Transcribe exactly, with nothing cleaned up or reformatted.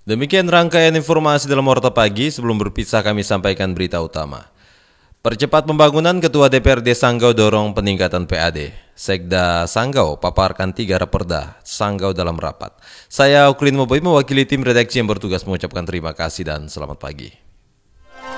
Demikian rangkaian informasi dalam Warta Pagi. Sebelum berpisah kami sampaikan berita utama. Percepat pembangunan, Ketua D P R D Sanggau dorong peningkatan P A D. Sekda Sanggau paparkan tiga raperda Sanggau dalam rapat. Saya Uklin Moboy mewakili tim redaksi yang bertugas mengucapkan terima kasih dan selamat pagi.